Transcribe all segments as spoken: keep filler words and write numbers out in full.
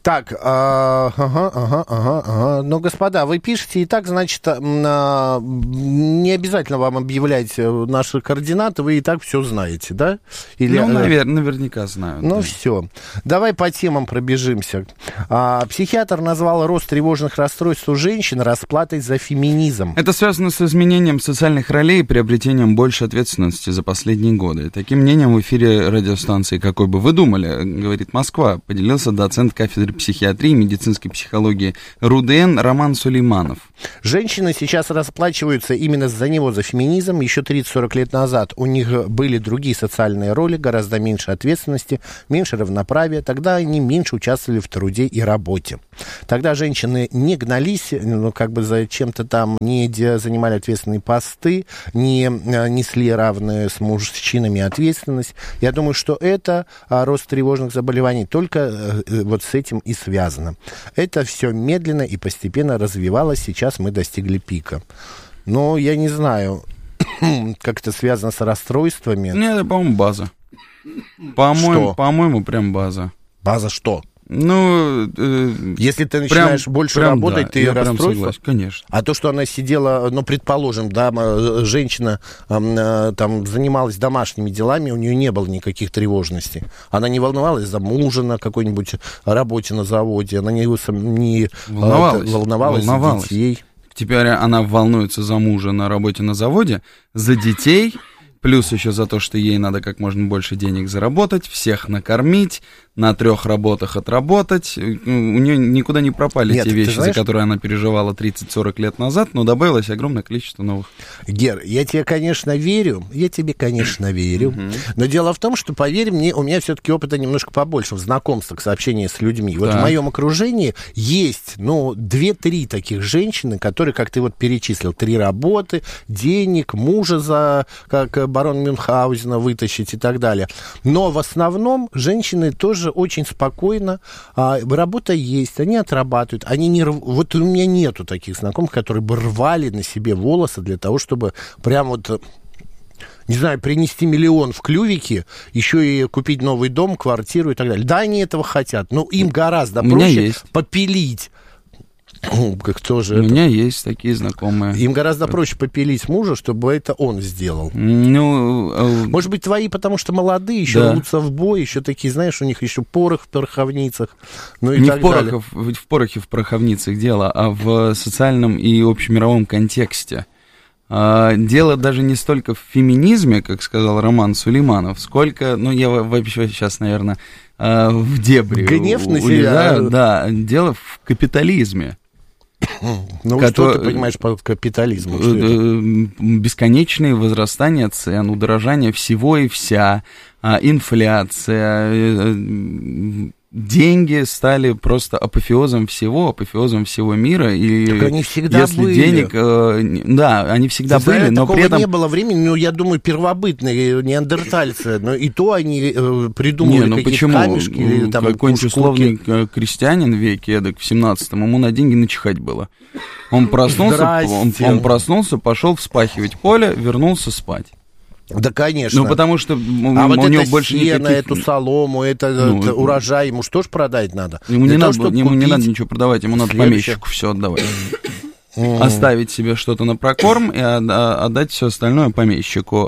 Так, а, ага, ага, ага, ага. Ну, господа, вы пишете, и так, значит, а, не обязательно вам объявлять наши координаты, вы и так все знаете, да? Или, ну, навер- наверняка знаю. Ну, да. все. Давай по темам пробежимся. А, психиатр назвал рост тревожных расстройств у женщин расплатой за феминизм. Это связано с изменением социальных ролей и приобретением больше ответственности за последние годы. Таким мнением в эфире радиостанции «Какой бы вы думали», говорит Москва, поделился доцент кафедры психиатрии и медицинской психологии РУДН Роман Сулейманов. Женщины сейчас расплачиваются именно за него, за феминизм. Еще тридцать-сорок лет назад у них были другие социальные роли, гораздо меньше ответственности, меньше равноправия. Тогда они меньше участвовали в труде и работе. Тогда женщины не гнались, ну, как бы за чем-то там, не занимали ответственные посты, не несли равную с мужчинами ответственность. Я думаю, что это а, рост тревожных заболеваний только а, вот с этим и связано. Это все медленно и постепенно развивалось. Сейчас мы достигли пика. Но я не знаю, как это связано с расстройствами. Нет, это, по-моему, база. По-моему, по-моему, прям база. База что? Ну, э, если ты начинаешь прям, больше прям, работать, да, ты расстройство? Конечно. А то, что она сидела, ну, предположим, да, женщина э, там занималась домашними делами, у нее не было никаких тревожностей. Она не волновалась за мужа на какой-нибудь работе на заводе, она не, не волновалась, э, волновалась, волновалась за детей. Теперь она волнуется за мужа на работе на заводе, за детей, плюс еще за то, что ей надо как можно больше денег заработать, всех накормить, на трех работах отработать. У нее никуда не пропали Нет, те вещи, знаешь, за которые она переживала тридцать-сорок лет назад, но добавилось огромное количество новых. Гер, я тебе, конечно, верю, я тебе, конечно, верю, uh-huh. но дело в том, что, поверь мне, у меня все-таки опыта немножко побольше в знакомствах, с общением с людьми. Вот да. в моем окружении есть, ну, две-три таких женщины, которые, как ты вот перечислил, три работы, денег, мужа за, как барон Мюнхгаузена вытащить и так далее. Но в основном женщины тоже очень спокойно, а, работа есть, они отрабатывают, они не, вот у меня нету таких знакомых, которые бы рвали на себе волосы для того, чтобы прям вот, не знаю, принести миллион в клювике, еще и купить новый дом, квартиру и так далее. Да, они этого хотят, но им гораздо проще попилить. Как тоже У это... меня есть такие знакомые. Им гораздо проще попилить мужа, чтобы это он сделал. Ну, а... Может быть, твои, потому что молодые, еще да. рвутся в бой, еще такие, знаешь, у них еще порох в пороховницах. Ну и Не так в, порохов, в порохе, в пороховницах дело, а в социальном и общемировом контексте. А, дело даже не столько в феминизме, как сказал Роман Сулейманов, сколько, ну, я вообще сейчас, наверное, в дебри Гнев на себя. Да, дело в капитализме. Ну, Который... что ты понимаешь под капитализмом? Бесконечное возрастание цен, удорожание всего и вся, инфляция, деньги стали просто апофеозом всего, апофеозом всего мира. И так они всегда если были. Денег, э, да, они всегда Ты были, знаешь, но при этом... не было времени, ну, я думаю, первобытные неандертальцы, но и то они э, придумали не, ну какие-то почему? камешки. Или, там, какой-нибудь условный крестьянин в веке эдак, в семнадцатом, ему на деньги начихать было. Он проснулся, он, он проснулся, пошел вспахивать поле, вернулся спать. Да, конечно. Ну, потому что у, а у вот него это больше сено, никаких... эту солому, это, ну, это урожай, ему что ж продать надо? Ему, не, того, надо, ему не надо ничего продавать, ему надо помещику все отдавать. Оставить себе что-то на прокорм и отдать все остальное помещику.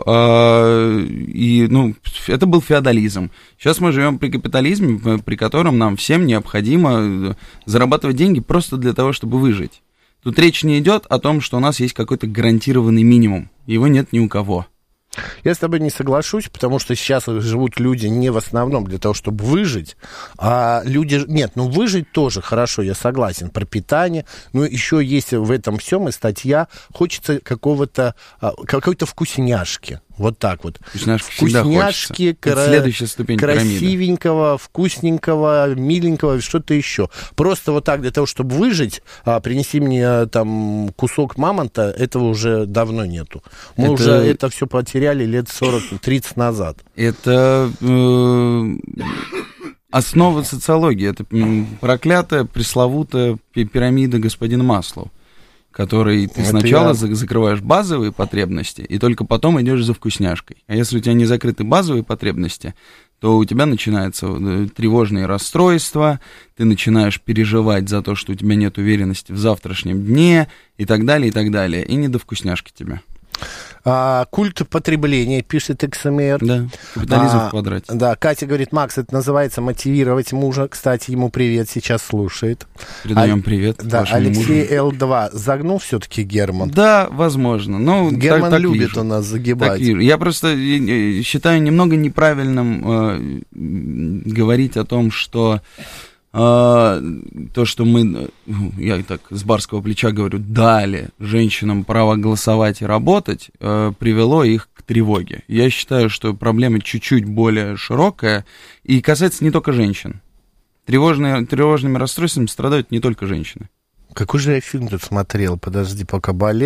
И, ну, это был феодализм. Сейчас мы живем при капитализме, при котором нам всем необходимо зарабатывать деньги просто для того, чтобы выжить. Тут речь не идет о том, что у нас есть какой-то гарантированный минимум. Его нет ни у кого. Я с тобой не соглашусь, потому что сейчас живут люди не в основном для того, чтобы выжить, а люди... Нет, ну выжить тоже хорошо, я согласен, про питание, но еще есть в этом всем и статья, хочется какого-то, какой-то вкусняшки. Вот так вот. Вкусняшки, Вкусняшки кра... следующая ступень красивенького, пирамиды. Вкусненького, миленького, что-то еще. Просто вот так для того, чтобы выжить, а, принеси мне там кусок мамонта, этого уже давно нету. Мы это... уже это все потеряли лет сорок-тридцать назад. Это э, основа социологии. Это проклятая, пресловутая пирамида господина Маслоу, который ты это сначала я... закрываешь базовые потребности, и только потом идешь за вкусняшкой. А если у тебя не закрыты базовые потребности, то у тебя начинаются тревожные расстройства, ты начинаешь переживать за то, что у тебя нет уверенности в завтрашнем дне, и так далее, и так далее. И не до вкусняшки тебе. А, культ потребления, пишет икс эм эр. Да, капитализм а, в квадрате. Да, Катя говорит, Макс, это называется мотивировать мужа. Кстати, ему привет, сейчас слушает. Передаем а, привет да, вашему Алексей мужу. эл два. Загнул все-таки Герман? Да, возможно. Но Герман так, так любит вижу. у нас загибать. Так вижу. Я просто считаю немного неправильным э, говорить о том, что Uh, то, что мы, я так с барского плеча говорю, дали женщинам право голосовать и работать, uh, привело их к тревоге. Я считаю, что проблема чуть-чуть более широкая и касается не только женщин. Тревожные, тревожными расстройствами страдают не только женщины. Какой же я фильм тут смотрел? Подожди, пока болел.